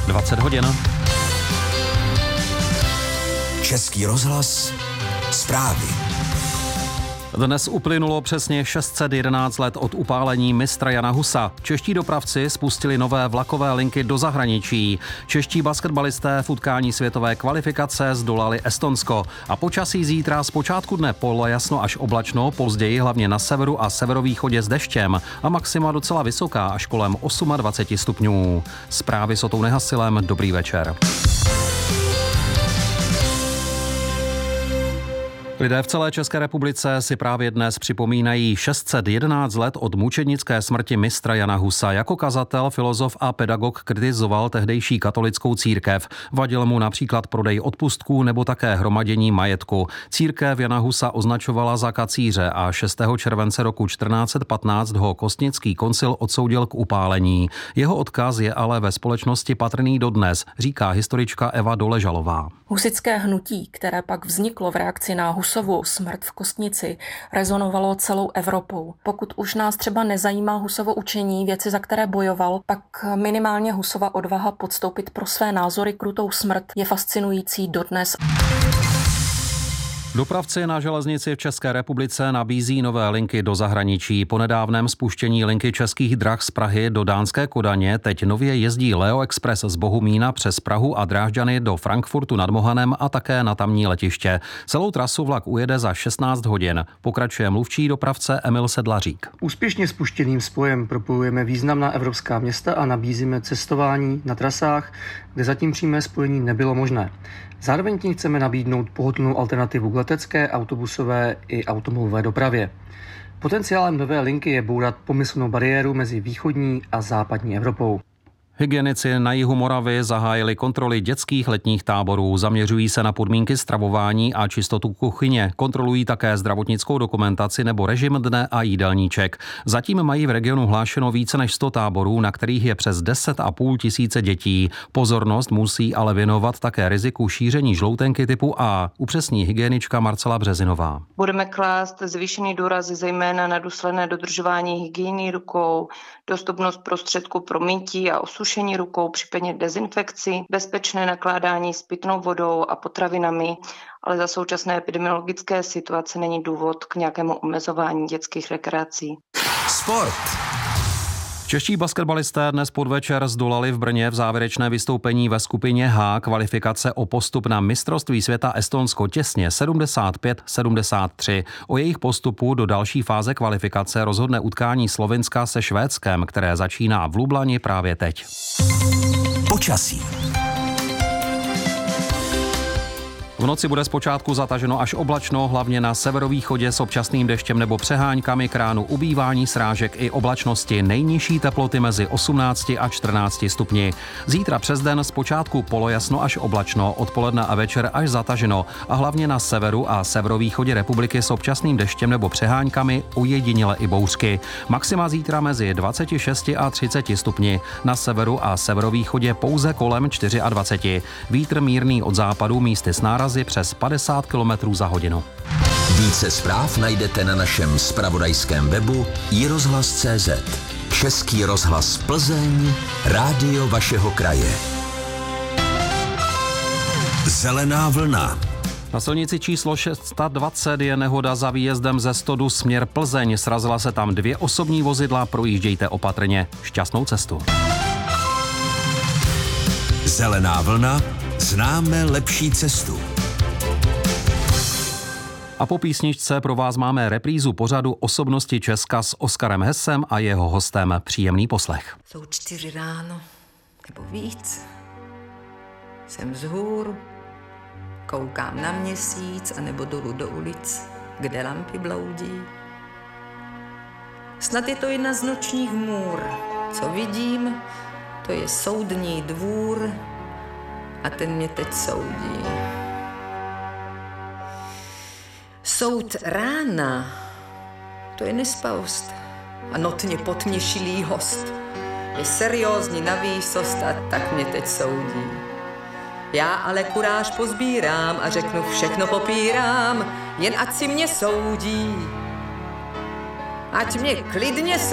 20 hodin. Český rozhlas, zprávy. Dnes uplynulo přesně 611 let od upálení mistra Jana Husa. Čeští dopravci spustili nové vlakové linky do zahraničí. Čeští basketbalisté v utkání světové kvalifikace zdolali Estonsko. A počasí zítra z počátku dne polojasno až oblačno, později hlavně na severu a severovýchodě s deštěm a maxima docela vysoká až kolem 28 stupňů. Zprávy s Otou Nehasilem, dobrý večer. Lidé v celé České republice si právě dnes připomínají 611 let od mučednické smrti mistra Jana Husa. Jako kazatel, filozof a pedagog kritizoval tehdejší katolickou církev. Vadil mu například prodej odpustků nebo také hromadění majetku. Církev Jana Husa označovala za kacíře a 6. července roku 1415 ho Kostnický koncil odsoudil k upálení. Jeho odkaz je ale ve společnosti patrný dodnes, říká historička Eva Doležalová. Husitské hnutí, které pak vzniklo v reakci na Husovu smrt v Kostnici, rezonovalo celou Evropou. Pokud už nás třeba nezajímá Husovo učení, věci, za které bojoval, pak minimálně Husova odvaha podstoupit pro své názory krutou smrt je fascinující dodnes. Dopravci na železnici v České republice nabízí nové linky do zahraničí. Po nedávném spuštění linky Českých drah z Prahy do dánské Kodaně teď nově jezdí Leo Express z Bohumína přes Prahu a Drážďany do Frankfurtu nad Mohanem a také na tamní letiště. Celou trasu vlak ujede za 16 hodin. Pokračuje mluvčí dopravce Emil Sedlařík. Úspěšně spuštěným spojem propojujeme významná evropská města a nabízíme cestování na trasách, kde zatím přímé spojení nebylo možné. Zároveň tím chceme nabídnout pohodlnou alternativu k letecké, autobusové i automobilové dopravě. Potenciálem nové linky je bourat pomyslnou bariéru mezi východní a západní Evropou. Hygienici na jihu Moravy zahájili kontroly dětských letních táborů. Zaměřují se na podmínky stravování a čistotu kuchyně. Kontrolují také zdravotnickou dokumentaci nebo režim dne a jídelníček. Zatím mají v regionu hlášeno více než 100 táborů, na kterých je přes 10,5 tisíce dětí. Pozornost musí ale věnovat také riziku šíření žloutenky typu A, upřesní hygienička Marcela Březinová. Budeme klást zvýšený důraz zejména na důsledné dodržování hygieny rukou, dostupnost prostředků pro mytí a osušení rukou, případně dezinfekci, bezpečné nakládání s pitnou vodou a potravinami, ale za současné epidemiologické situace není důvod k nějakému omezování dětských rekreací. Sport. Čeští basketbalisté dnes podvečer zdolali v Brně v závěrečné vystoupení ve skupině H kvalifikace o postup na mistrovství světa Estonsko těsně 75-73. O jejich postupu do další fáze kvalifikace rozhodne utkání Slovinska se Švédskem, které začíná v Lublani právě teď. Počasí. V noci bude zpočátku zataženo až oblačno, hlavně na severovýchodě s občasným deštěm nebo přeháňkami, k ránu ubývání srážek i oblačnosti. Nejnižší teploty mezi 18 a 14 stupni. Zítra přes den zpočátku polojasno až oblačno, odpoledne a večer až zataženo a hlavně na severu a severovýchodě republiky s občasným deštěm nebo přeháňkami, ojediněle i bouřky. Maxima zítra mezi 26 a 30 stupni. Na severu a severovýchodě pouze kolem 24. Vítr mírný od západu, místy s nárazy přes 50 km za hodinu. Více zpráv najdete na našem zpravodajském webu iRozhlas.cz. Český rozhlas Plzeň, rádio vašeho kraje. Zelená vlna. Na silnici číslo 620 je nehoda za výjezdem ze Stodu směr Plzeň. Srazila se tam 2 osobní vozidla, projíždějte opatrně. Šťastnou cestu. Zelená vlna, známe lepší cestu. A po písničce pro vás máme reprízu pořadu Osobnosti Česka s Oskarem Hessem a jeho hostem. Příjemný poslech. Jsou 4 ráno, nebo víc. Jsem vzhůru, koukám na měsíc, anebo dolů do ulic, kde lampy bloudí. Snad je to jedna z nočních můr. Co vidím, to je soudní dvůr a ten mě teď soudí. Soud rána, to je nespavost a notně potměšilý host. Je seriózní na výsost a tak mě teď soudí. Já ale kuráž pozbírám a řeknu všechno popírám, jen ať si mě soudí. Ať mě klidně soudí.